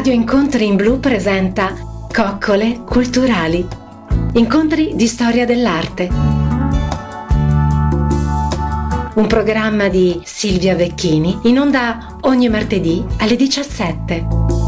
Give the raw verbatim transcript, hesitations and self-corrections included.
Radio Incontri in Blu presenta Coccole Culturali, incontri di storia dell'arte. Un programma di Silvia Vecchini in onda ogni martedì alle diciassette.